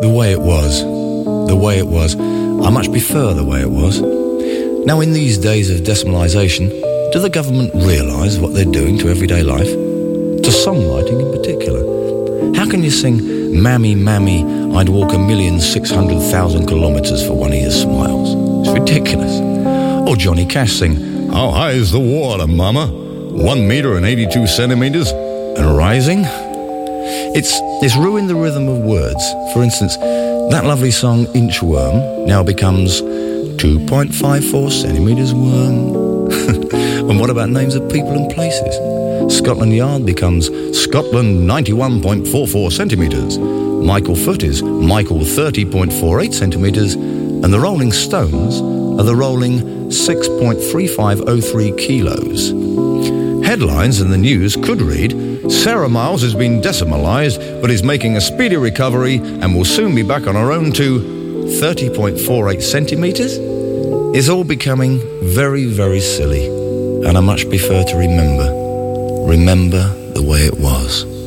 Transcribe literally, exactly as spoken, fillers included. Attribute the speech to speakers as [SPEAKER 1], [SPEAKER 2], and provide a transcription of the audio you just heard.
[SPEAKER 1] The way it was. The way it was. I much prefer the way it was. Now, in these days of decimalisation, do the government realise what they're doing to everyday life? To songwriting in particular. How can you sing Mammy, Mammy, I'd walk a million six hundred thousand kilometres for one of your smiles? It's ridiculous. Or Johnny Cash sing, how high is the water, mama? One metre and eighty-two centimetres and rising? It's, it's ruined the rhythm of words. For instance, that lovely song Inchworm now becomes two point five four centimetres worm. And what about names of people and places? Scotland Yard becomes Scotland ninety-one point four four centimetres. Michael Foot is Michael thirty point four eight centimetres. And the Rolling Stones are the rolling six point three five oh three kilos. Headlines in the news could read, Sarah Miles has been decimalised but is making a speedy recovery and will soon be back on her own to thirty point four eight centimetres. It's all becoming very, very silly, and I much prefer to remember. Remember the way it was.